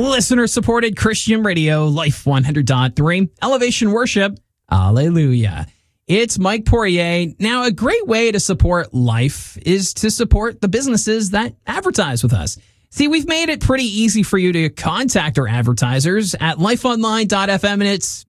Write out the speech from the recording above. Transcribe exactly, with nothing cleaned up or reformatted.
Listener-supported Christian radio, Life one hundred point three, Elevation Worship, Alleluia. It's Mike Poirier. Now, a great way to support Life is to support the businesses that advertise with us. See, we've made it pretty easy for you to contact our advertisers at life online dot f m, and it's